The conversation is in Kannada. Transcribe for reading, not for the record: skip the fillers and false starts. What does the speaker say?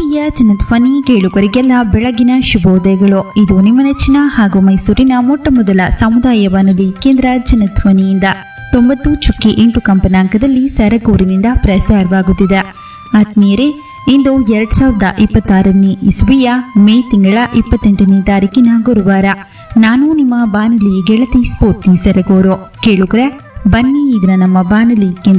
ಪ್ರೀತಿಯ ಜನಧ್ವನಿ ಕೇಳುಗರಿಗೆಲ್ಲ ಬೆಳಗಿನ ಶುಭೋದಯಗಳು. ಇದು ನಿಮ್ಮ ನೆಚ್ಚಿನ ಹಾಗೂ ಮೈಸೂರಿನ ಮೊಟ್ಟಮೊದಲ ಸಮುದಾಯ ಬಾನುಲಿ ಕೇಂದ್ರ ಜನಧ್ವನಿಯಿಂದ 90.8 ಕಂಪನಾಂಕದಲ್ಲಿ ಸರಗೂರಿನಿಂದ ಪ್ರಸಾರವಾಗುತ್ತಿದೆ. ಆತ್ಮೀಯರೇ, ಇಂದು 2026ನೇ ಇಸ್ವಿಯ ಮೇ ತಿಂಗಳ 28ನೇ ತಾರೀಕಿನ ಗುರುವಾರ. ನಾನು ನಿಮ್ಮ ಬಾನುಲಿ ಗೆಳತಿ ಸ್ಫೂರ್ತಿ ಸರಗೂರು. ಕೇಳುಗರೆ, ಬನ್ನಿ ಈ ದಿನ ನಮ್ಮ ಬಾನುಲಿ